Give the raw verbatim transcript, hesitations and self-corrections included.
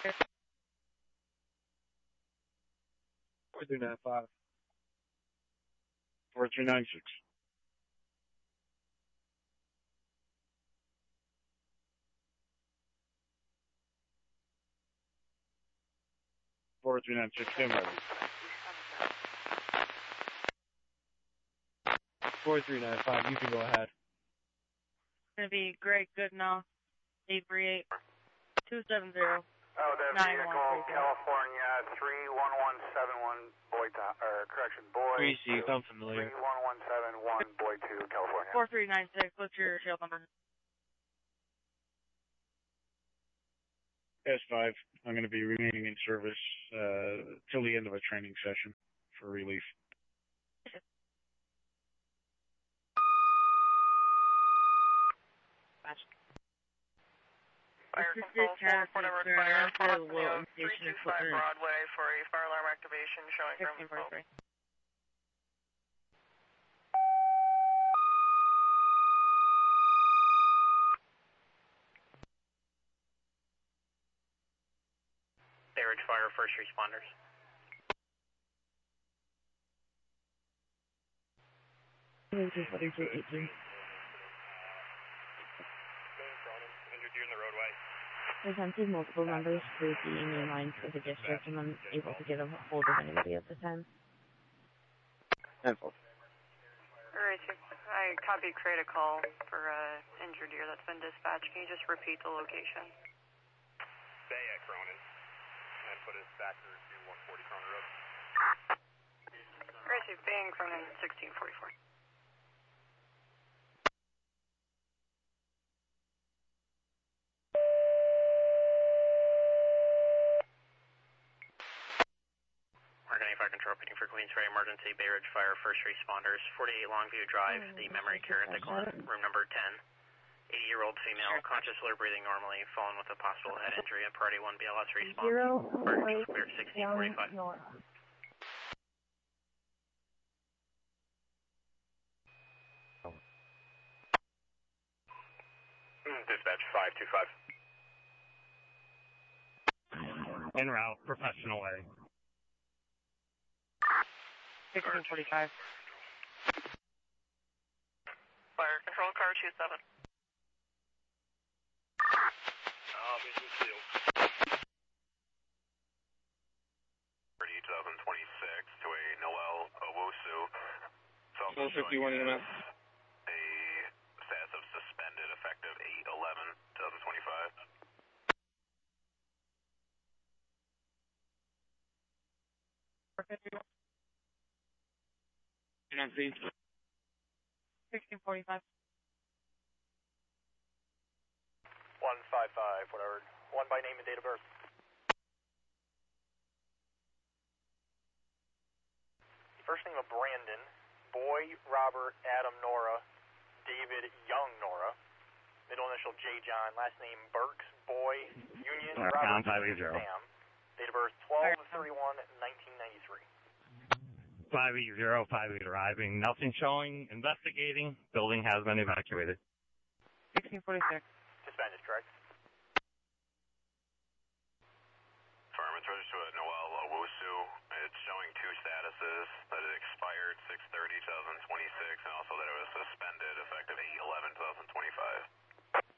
four three nine five. four three nine six. four three nine six, stand ready. four three nine five, you can go ahead. It's going to be Greg Goodenough, eight three eight, two seven zero, oh, that nine vehicle, one three. California, three one one seven one, Boy, or correction, Boy. three C, sound familiar. three one one seven one, Boy two, California. four three nine six, what's your tail number? S five, I'm going to be remaining in service uh, till the end of a training session for relief. Fire control four, whatever fire, three two five Broadway for a fire alarm activation showing from smoke. Bay Ridge Fire, first responders. forty-two eighteen. Presented multiple members to the main line for the district and I'm able to get a hold of anybody at the time. Handful. Alright, I copy create a call for uh, injured deer that's been dispatched. Can you just repeat the location? Bay at Cronin. And put his factor to one forty Cronin Road. Alright, so Bay and Cronin sixteen forty-four. Fire Control repeating for Queensway Emergency, Bay Ridge Fire, first responders, forty-eight Longview Drive, the memory care at the Glen, room number ten. eighty-year-old female, conscious, low breathing normally, fallen with a possible head injury at Party one B L S response. Zero, Fire sixteen forty-five. Dispatch five two five. En route, professional A. sixteen forty-five. Fire control car two seven. Uh, mission sealed. thirty twenty twenty-six to a Noel Owusu. one fifty-one E M S. A status of suspended effective eight eleven twenty twenty-five. sixteen forty-five. one five five, whatever. One by name and date of birth. First name of Brandon, Boy, Robert, Adam, Nora, David, Young, Nora. Middle initial J. John, last name Burks, Boy, Union, Right, Robert, five eight zero. Sam. Date of birth twelve thirty-one nineteen ninety-three. five eight zero, five eight arriving, nothing showing, investigating, building has been evacuated. sixteen forty-six. Dispatch is correct. Firm, it's registered to Noel Owusu. It's showing two statuses, that it expired six thirty twenty twenty-six, and also that it was suspended.